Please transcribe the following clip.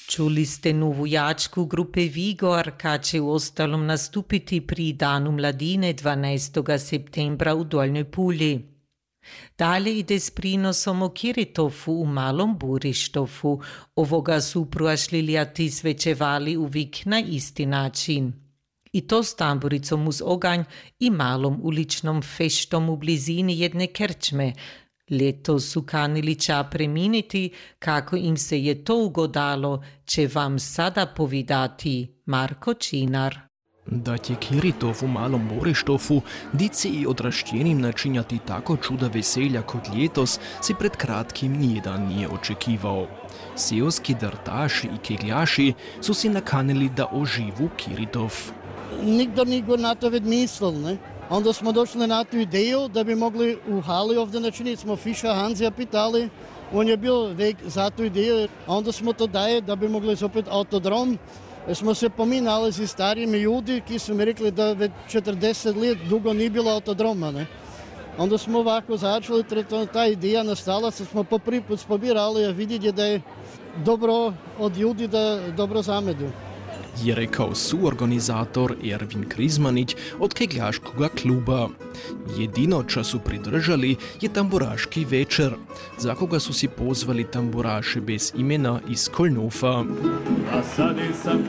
Čuli ste novu jačku grupe Vigor, kad će u ostalom nastupiti pri Danu mladine 12. septembra u Dolnjoj Pulji. Dalje ide s prinosom o Kiritofu u Malom Burištofu. Ovoga su prošli ljeti svečevali uvijek na isti način. I to s tamburicom uz oganj i malom uličnom feštom u blizini jedne krčme. Letos su kanili ča preminiti, kako im se je to ugodalo, će vam sada povidati Marko Činar. Da će Kiritov u Malom Burištofu dice i odrašćenim načinjati tako čuda veselja kot ljetos si pred kratkim nijedan nije očekivao. Seoski drtaši i kegljaši su si nakanili da oživu Kiritov. Nikdo nije na to već mislil, ne? Onda smo došli na tu ideju da bi mogli u hali ovdje načiniti. Smo Fischa Hanzija pitali, on je bio vek za tu ideju. Onda smo to daje da bi mogli opet autodrom. Smo se pominali s starijimi ljudi ki su mi rekli da već 40 let dugo nije bilo autodroma. Ne? Onda smo ovako začeli, ta ideja nastala, smo po prvi put pobirali, a vidjeti da je dobro od ljudi da dobro zamedu. Je rekao suorganizator Ervin Krizmanić od kegljaškoga kluba. Jedino čo su pridržali je tamburaški večer, za koga su si pozvali tamburaše bez imena iz Kolnofa. A sad sam